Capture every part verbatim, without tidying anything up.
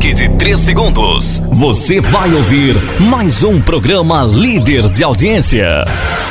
toque de três segundos. Você vai ouvir mais um programa líder de audiência.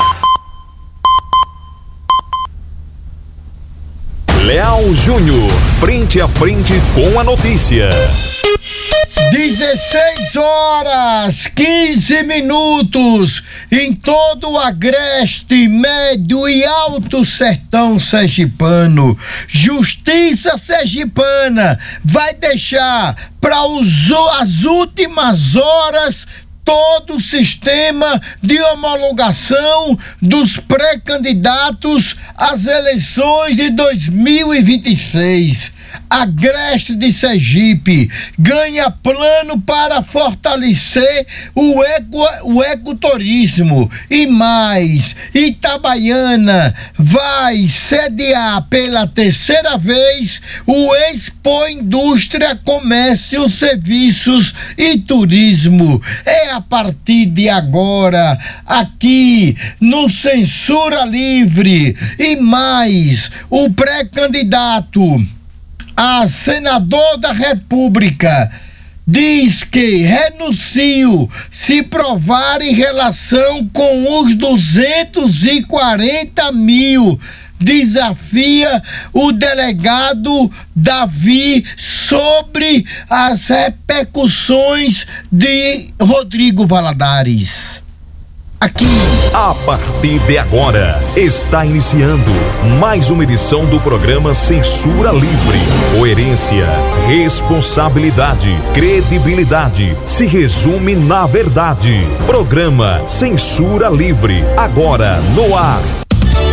Leal Júnior, frente a frente com a notícia. dezesseis horas, quinze minutos, em todo o agreste, médio e alto sertão sergipano. Justiça sergipana vai deixar para as últimas horas todo o sistema de homologação dos pré-candidatos às eleições de dois mil e vinte e seis. Agreste de Sergipe ganha plano para fortalecer o, eco, o ecoturismo. E mais, Itabaiana vai sediar pela terceira vez o Expo Indústria, Comércio, Serviços e Turismo. É a partir de agora, aqui no Censura Livre. E mais, o pré-candidato a senador da República diz que renuncio se provar em relação com os duzentos e quarenta mil. Desafia o delegado Davi sobre as repercussões de Rodrigo Valadares. Aqui. A partir de agora, está iniciando mais uma edição do programa Censura Livre. Coerência, responsabilidade, credibilidade se resume na verdade. Programa Censura Livre, agora no ar.